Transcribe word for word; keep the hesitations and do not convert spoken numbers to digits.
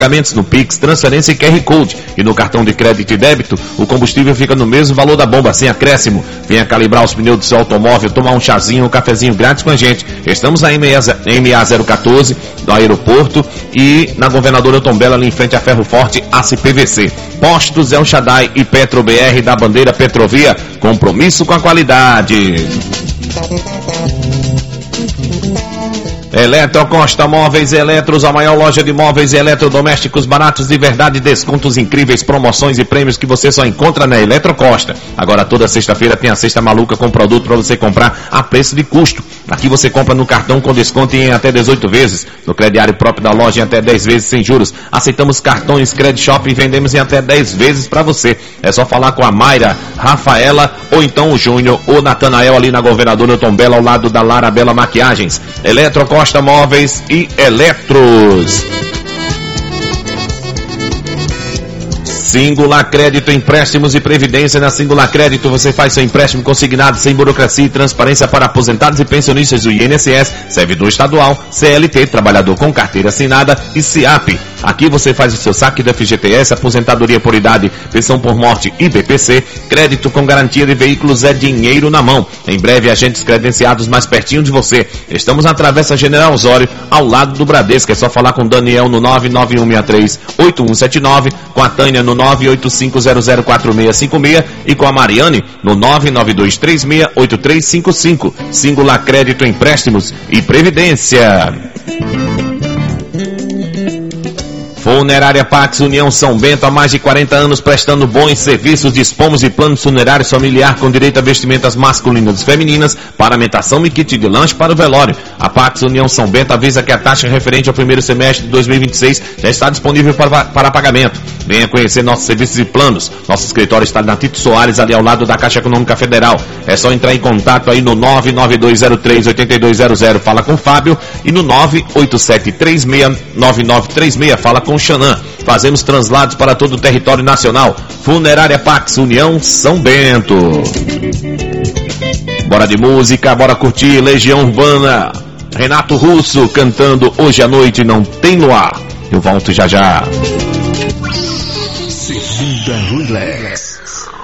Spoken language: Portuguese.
Pagamentos no Pix, transferência e Q R Code. E no cartão de crédito e débito, o combustível fica no mesmo valor da bomba, sem acréscimo. Venha calibrar os pneus do seu automóvel, tomar um chazinho, um cafezinho grátis com a gente. Estamos na M A zero quatorze, do aeroporto, e na Governador Elton Belo, ali em frente a Ferro Forte, A C P V C. Postos El Shaddai e Petro B R da bandeira Petrovia. Compromisso com a qualidade. Eletro Costa Móveis e Eletros, a maior loja de móveis e eletrodomésticos baratos de verdade, descontos incríveis, promoções e prêmios que você só encontra na Eletro Costa. Agora toda sexta-feira tem a Sexta Maluca com produto para você comprar a preço de custo. Aqui você compra no cartão com desconto em até dezoito vezes, no crediário próprio da loja em até dez vezes sem juros. Aceitamos cartões Credit Shop e vendemos em até dez vezes para você. É só falar com a Mayra, Rafaela ou então o Júnior ou Natanael ali na Governador Elton Belo, ao lado da Lara Bela Maquiagens. Eletro Costa Móveis e Eletros. Singular Crédito, empréstimos e previdência. Na Singular Crédito você faz seu empréstimo consignado sem burocracia e transparência para aposentados e pensionistas do I N S S, servidor estadual, C L T, trabalhador com carteira assinada e C I A P. Aqui você faz o seu saque do F G T S, aposentadoria por idade, pensão por morte e B P C. Crédito com garantia de veículos é dinheiro na mão. Em breve, agentes credenciados mais pertinho de você. Estamos na Travessa General Osório, ao lado do Bradesco. É só falar com o Daniel no nove nove um seis três oito um sete nove, com a Tânia no nove oito cinco zero zero quatro seis cinco seis e com a Mariane no nove nove dois três seis oito três cinco cinco. Singular Crédito, empréstimos e previdência. Funerária Pax União São Bento, há mais de quarenta anos prestando bons serviços. Dispomos de planos funerários familiar com direito a vestimentas masculinas e femininas, paramentação e kit de lanche para o velório. A Pax União São Bento avisa que a taxa referente ao primeiro semestre de dois mil e vinte e seis já está disponível para, para pagamento. Venha conhecer nossos serviços e planos. Nosso escritório está na Tito Soares, ali ao lado da Caixa Econômica Federal. É só entrar em contato aí no nove nove dois zero três oito dois zero zero, fala com o Fábio, e no nove oito sete três seis nove nove três seis, fala com o Xanã. Fazemos translados para todo o território nacional. Funerária Pax União São Bento. Bora de música, bora curtir Legião Urbana. Renato Russo cantando Hoje à Noite Não Tem Luar. Eu volto já já. Segunda Relax.